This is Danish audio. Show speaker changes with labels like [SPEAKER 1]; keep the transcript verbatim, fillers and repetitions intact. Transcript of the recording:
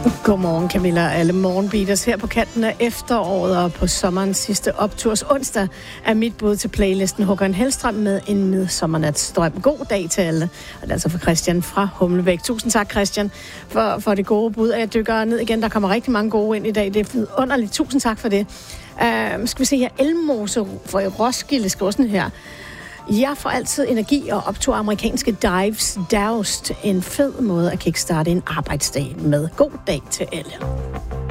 [SPEAKER 1] Godmorgen, Camilla og alle morgenbeaters her på kanten af efteråret og på sommerens sidste opturs onsdag er mit bud til playlisten Håkan Hellstrøm med en midsommernatsdrøm. God dag til alle. Og det er altså for Christian fra Humlebæk. Tusind tak, Christian, for, for det gode bud. Jeg dykker ned igen. Der kommer rigtig mange gode ind i dag. Det er vidunderligt. Tusind tak for det. Uh, skal vi se her. Elmose fra Roskilde skriver sådan her. Jeg får altid energi og optog amerikanske dives doused. En fed måde at kickstarte en arbejdsdag med. God dag til alle.